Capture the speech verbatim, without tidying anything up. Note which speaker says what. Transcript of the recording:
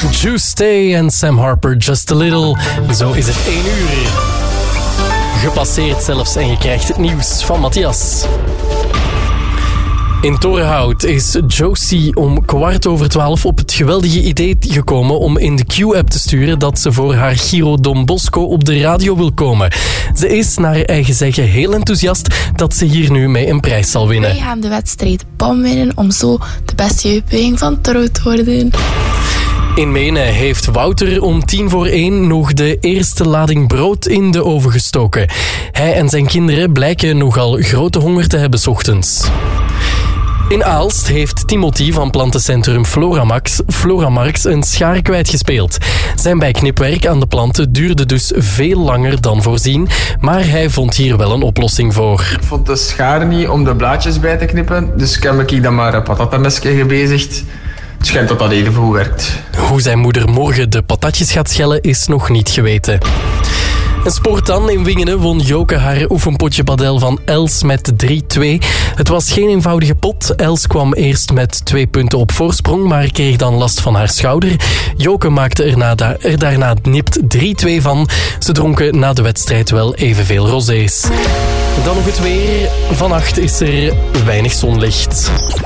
Speaker 1: Juice Stay en Sam Harper, Just a Little. Zo is het één uur. Gepasseerd zelfs en je krijgt het nieuws van Matthias. In Torenhout is Josie om kwart over twaalf op het geweldige idee gekomen om in de Q-app te sturen dat ze voor haar Giro Don Bosco op de radio wil komen. Ze is naar haar eigen zeggen heel enthousiast dat ze hier nu mee een prijs zal winnen.
Speaker 2: Wij gaan de wedstrijd B A M winnen om zo de beste jeugdbeweging van Toro te worden.
Speaker 1: In Menen heeft Wouter om tien voor één nog de eerste lading brood in de oven gestoken. Hij en zijn kinderen blijken nogal grote honger te hebben 's ochtends. In Aalst heeft Timothy van plantencentrum Floramax, Floramax een schaar kwijtgespeeld. Zijn bijknipwerk aan de planten duurde dus veel langer dan voorzien, maar hij vond hier wel een oplossing voor.
Speaker 3: Ik vond de schaar niet om de blaadjes bij te knippen, dus heb ik dan maar een patatamesje gebezigd. Het schijnt dat dat even goed werkt.
Speaker 1: Hoe zijn moeder morgen de patatjes gaat schellen is nog niet geweten. En sport dan. In Wingenen won Joke haar oefenpotje padel van Els met drie twee. Het was geen eenvoudige pot. Els kwam eerst met twee punten op voorsprong, maar kreeg dan last van haar schouder. Joke maakte er, na da- er daarna nipt drie twee van. Ze dronken na de wedstrijd wel evenveel rosés. Dan nog het weer. Vannacht is er weinig zonlicht.